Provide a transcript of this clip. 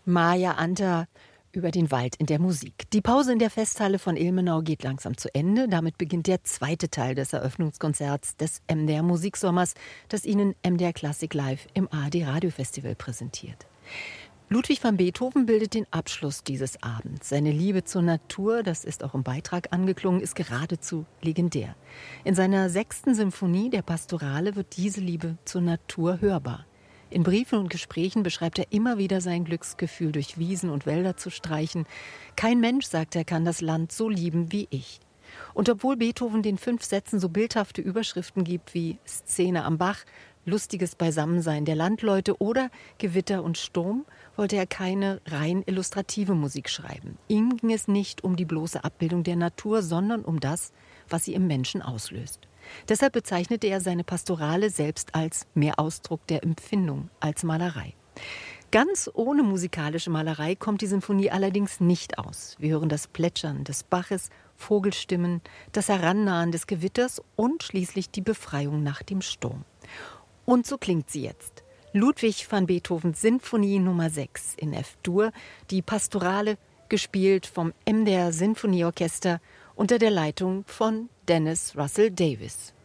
Maja Anter über den Wald in der Musik. Die Pause in der Festhalle von Ilmenau geht langsam zu Ende. Damit beginnt der zweite Teil des Eröffnungskonzerts des MDR Musiksommers, das Ihnen MDR Classic Live im ARD Radiofestival präsentiert. Ludwig van Beethoven bildet den Abschluss dieses Abends. Seine Liebe zur Natur, das ist auch im Beitrag angeklungen, ist geradezu legendär. In seiner 6. Symphonie, der Pastorale, wird diese Liebe zur Natur hörbar. In Briefen und Gesprächen beschreibt er immer wieder sein Glücksgefühl, durch Wiesen und Wälder zu streichen. Kein Mensch, sagt er, kann das Land so lieben wie ich. Und obwohl Beethoven den 5 Sätzen so bildhafte Überschriften gibt wie Szene am Bach, lustiges Beisammensein der Landleute oder Gewitter und Sturm, wollte er keine rein illustrative Musik schreiben. Ihm ging es nicht um die bloße Abbildung der Natur, sondern um das, was sie im Menschen auslöst. Deshalb bezeichnete er seine Pastorale selbst als mehr Ausdruck der Empfindung als Malerei. Ganz ohne musikalische Malerei kommt die Sinfonie allerdings nicht aus. Wir hören das Plätschern des Baches, Vogelstimmen, das Herannahen des Gewitters und schließlich die Befreiung nach dem Sturm. Und so klingt sie jetzt. Ludwig van Beethovens Sinfonie Nummer 6 in F-Dur, die Pastorale, gespielt vom MDR Sinfonieorchester unter der Leitung von Dennis Russell Davis.